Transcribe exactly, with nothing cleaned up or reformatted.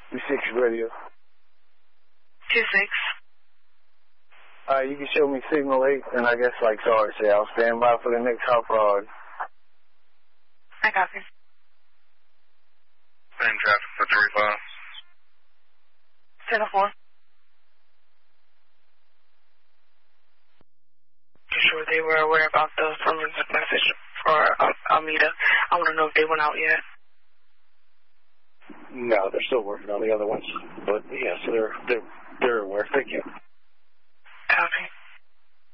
two six radio. two six. Uh, you can show me signal eight, and I guess, like Sarge said, I'll stand by for the next hot rod. I got you. Same traffic for three five. ten four. Sure they were aware about the forensic message for uh, Almeida. I want to know if they went out yet. No, they're still working on the other ones. But, yeah, so they're, they're, they're aware. Thank you. Copy.